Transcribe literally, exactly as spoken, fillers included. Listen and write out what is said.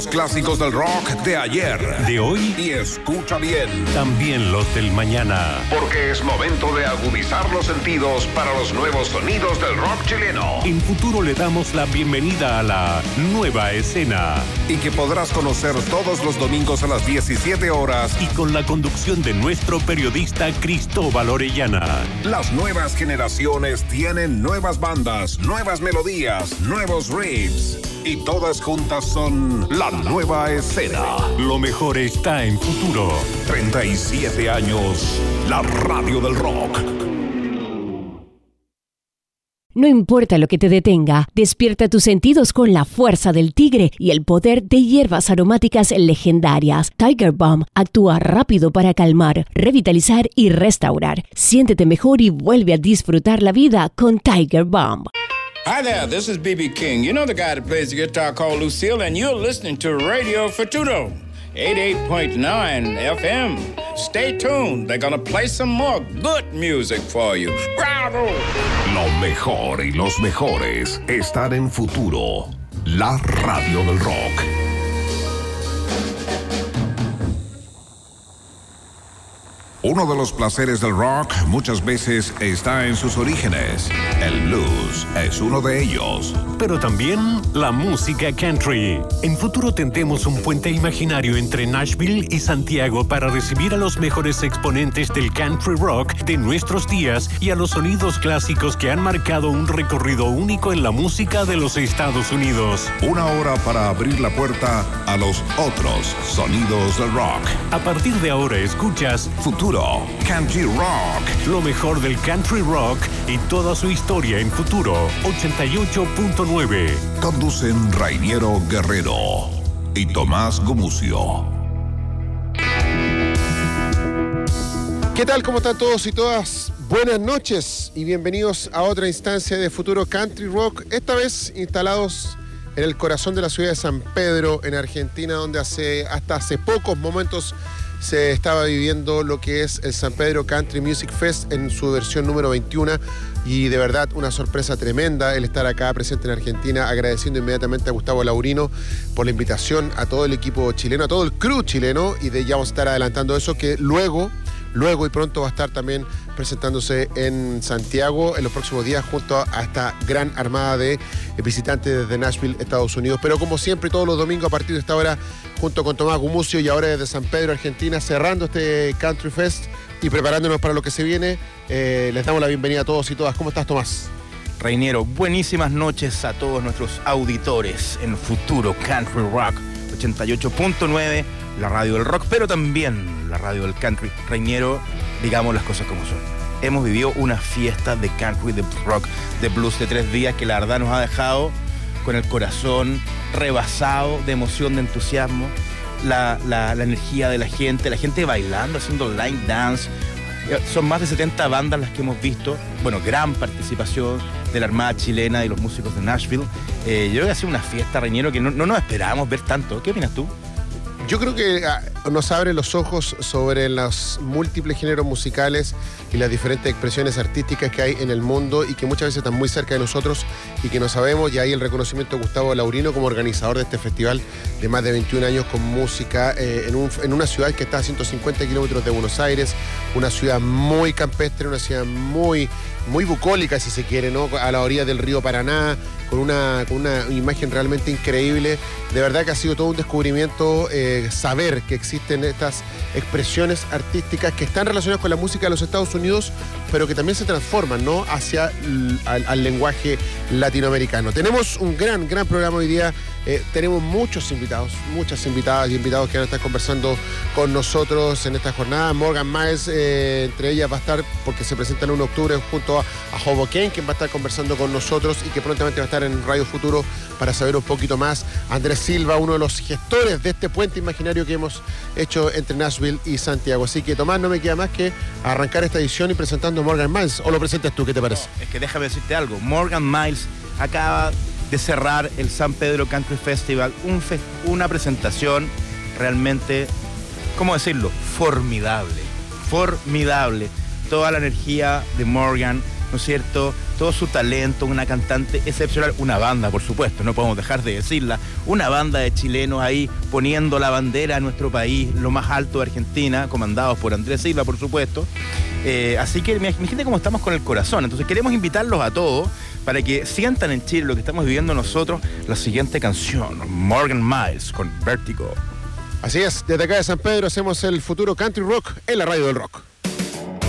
Clásicos del rock de ayer, de hoy y escucha bien, también los del mañana. Porque es momento de agudizar los sentidos para los nuevos sonidos del rock chileno. En Futuro le damos la bienvenida a la nueva escena. Y que podrás conocer todos los domingos a las diecisiete horas. Y con la conducción de nuestro periodista Cristóbal Orellana. Las nuevas generaciones tienen nuevas bandas, nuevas melodías, nuevos riffs. Y todas juntas son la nueva escena. Lo mejor está en Futuro. treinta y siete años, la radio del rock. No importa lo que te detenga, despierta tus sentidos con la fuerza del tigre y el poder de hierbas aromáticas legendarias. Tiger Balm actúa rápido para calmar, revitalizar y restaurar. Siéntete mejor y vuelve a disfrutar la vida con Tiger Balm. Hi there, this is B B King. You know the guy that plays the guitar called Lucille, and you're listening to Radio Futuro, eighty-eight point nine F M. Stay tuned, they're gonna play some more good music for you. Bravo! Lo mejor y los mejores están en Futuro, la radio del rock. Uno de los placeres del rock muchas veces está en sus orígenes. El blues es uno de ellos. Pero también la música country. En Futuro tendremos un puente imaginario entre Nashville y Santiago para recibir a los mejores exponentes del country rock de nuestros días y a los sonidos clásicos que han marcado un recorrido único en la música de los Estados Unidos. Una hora para abrir la puerta a los otros sonidos del rock. A partir de ahora escuchas Futuro Country Rock. Lo mejor del country rock y toda su historia en Futuro ochenta y ocho punto nueve. Conducen Rainiero Guerrero y Tomás Gumucio. ¿Qué tal? ¿Cómo están todos y todas? Buenas noches y bienvenidos a otra instancia de Futuro Country Rock, esta vez instalados en el corazón de la ciudad de San Pedro, en Argentina, donde hace, hasta hace pocos momentos se estaba viviendo lo que es el San Pedro Country Music Fest en su versión número veintiuno, y de verdad una sorpresa tremenda el estar acá presente en Argentina, agradeciendo inmediatamente a Gustavo Laurino por la invitación, a todo el equipo chileno, a todo el crew chileno, y de ya vamos a estar adelantando eso, que luego, luego y pronto va a estar también presentándose en Santiago en los próximos días junto a esta gran armada de visitantes desde Nashville, Estados Unidos. Pero como siempre, todos los domingos a partir de esta hora, junto con Tomás Gumucio, y ahora desde San Pedro, Argentina, cerrando este Country Fest y preparándonos para lo que se viene, eh, les damos la bienvenida a todos y todas. ¿Cómo estás, Tomás? Rainiero, buenísimas noches a todos nuestros auditores en Futuro Country Rock ochenta y ocho punto nueve, la radio del rock, pero también la radio del country. Rainiero, digamos las cosas como son. Hemos vivido una fiesta de country, de rock, de blues de tres días que la verdad nos ha dejado con el corazón rebasado de emoción, de entusiasmo, la, la, la energía de la gente, la gente bailando, haciendo line dance. Son más de setenta bandas las que hemos visto, bueno, gran participación de la Armada Chilena y los músicos de Nashville. Eh, yo creo que ha sido una fiesta, Rainiero, que no, no nos esperábamos ver tanto. ¿Qué opinas tú? Yo creo que nos abre los ojos sobre los múltiples géneros musicales y las diferentes expresiones artísticas que hay en el mundo y que muchas veces están muy cerca de nosotros y que no sabemos. Y ahí el reconocimiento de Gustavo Laurino como organizador de este festival de más de veintiún años con música eh, en, un, en una ciudad que está a ciento cincuenta kilómetros de Buenos Aires, una ciudad muy campestre, una ciudad muy, muy bucólica, si se quiere, ¿no? A la orilla del río Paraná, con una, con una imagen realmente increíble. De verdad que ha sido todo un descubrimiento eh, saber que existen estas expresiones artísticas que están relacionadas con la música de los Estados Unidos, pero que también se transforman, ¿no?, hacia el, al, al lenguaje latinoamericano. Tenemos un gran, gran programa hoy día. Eh, tenemos muchos invitados, muchas invitadas y invitados que van a estar conversando con nosotros en esta jornada. Morgan Miles, eh, entre ellas va a estar, porque se presenta el uno de octubre junto a, a Hoboken, quien va a estar conversando con nosotros y que prontamente va a estar en Radio Futuro para saber un poquito más. Andrés Silva, uno de los gestores de este puente imaginario que hemos hecho entre Nashville y Santiago. Así que, Tomás, no me queda más que arrancar esta edición y presentando a Morgan Miles. ¿O lo presentas tú? ¿Qué te parece? No, es que déjame decirte algo. Morgan Miles acaba de cerrar el San Pedro Country Festival, un fe- una presentación realmente, ¿cómo decirlo?, formidable, formidable. Toda la energía de Morgan, ¿no es cierto?, todo su talento, una cantante excepcional, una banda, por supuesto, no podemos dejar de decirla, una banda de chilenos ahí poniendo la bandera a nuestro país, lo más alto de Argentina, comandados por Andrés Silva, por supuesto. Eh, así que imagínate cómo estamos con el corazón. Entonces queremos invitarlos a todos para que sientan en Chile lo que estamos viviendo nosotros, la siguiente canción, Morgan Miles con Vértigo. Así es, desde acá de San Pedro hacemos el futuro Country Rock en la radio del rock.